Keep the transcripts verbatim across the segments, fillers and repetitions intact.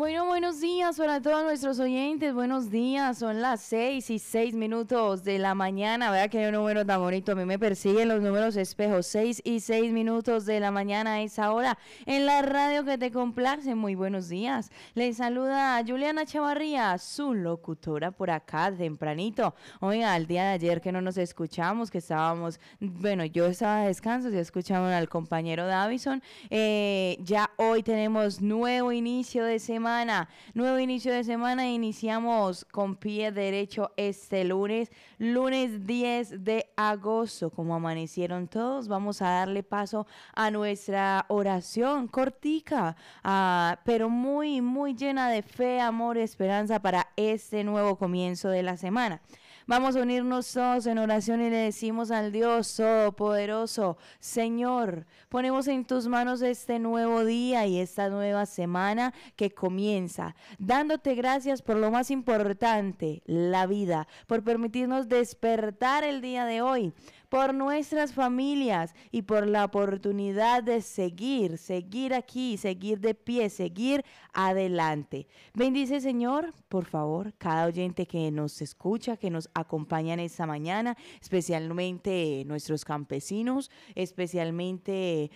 Bueno, buenos días para todos nuestros oyentes, buenos días, son las seis y seis minutos de la mañana, vea que hay un número tan bonito, a mí me persiguen los números espejos, seis y seis minutos de la mañana a esa hora, en la radio que te complace, muy buenos días, les saluda Juliana Chavarría, su locutora por acá tempranito, oiga, el día de ayer que no nos escuchamos, que estábamos, bueno, yo estaba de descanso, ya escuchamos al compañero Davison, eh, ya hoy tenemos nuevo inicio de semana, Semana, nuevo inicio de semana, iniciamos con pie derecho este lunes, lunes diez de agosto, como amanecieron todos, vamos a darle paso a nuestra oración cortica, uh, pero muy, muy llena de fe, amor y esperanza para este nuevo comienzo de la semana. Vamos a unirnos todos en oración y le decimos al Dios Todopoderoso, Señor, ponemos en tus manos este nuevo día y esta nueva semana que comienza, dándote gracias por lo más importante, la vida, por permitirnos despertar el día de hoy, por nuestras familias y por la oportunidad de seguir, seguir aquí, seguir de pie, seguir adelante. Bendice, Señor, por favor, cada oyente que nos escucha, que nos acompaña en esta mañana, especialmente nuestros campesinos, especialmente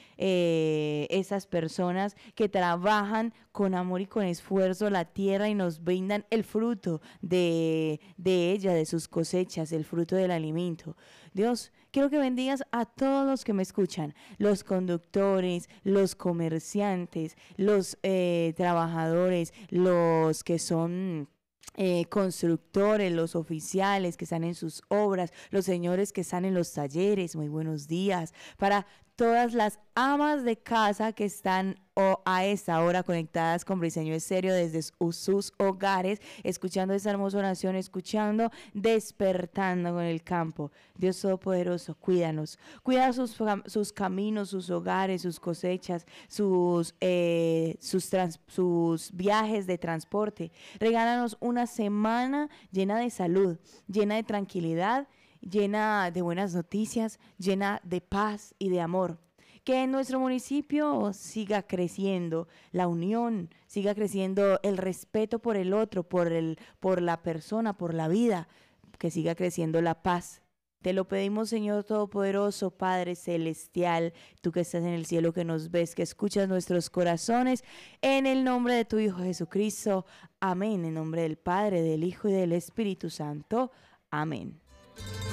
eh, esas personas que trabajan con amor y con esfuerzo la tierra y nos brindan el fruto de, de ella, de sus cosechas, el fruto del alimento. Dios, quiero que bendigas a todos los que me escuchan, los conductores, los comerciantes, los eh, trabajadores, los que son Eh, constructores, los oficiales que están en sus obras, los señores que están en los talleres, muy buenos días, para todas las amas de casa que están o a esta hora conectadas con Briseño Estéreo desde sus hogares, escuchando esta hermosa oración, escuchando, despertando con el campo. Dios Todopoderoso, cuídanos, cuida sus, sus caminos, sus hogares, sus cosechas, sus, eh, sus, trans, sus viajes de transporte. Regálanos una semana llena de salud, llena de tranquilidad, llena de buenas noticias, llena de paz y de amor. Que en nuestro municipio siga creciendo la unión, siga creciendo el respeto por el otro, por, el, por la persona, por la vida, que siga creciendo la paz. Te lo pedimos, Señor Todopoderoso, Padre Celestial, tú que estás en el cielo, que nos ves, que escuchas nuestros corazones, en el nombre de tu Hijo Jesucristo. Amén. En nombre del Padre, del Hijo y del Espíritu Santo. Amén.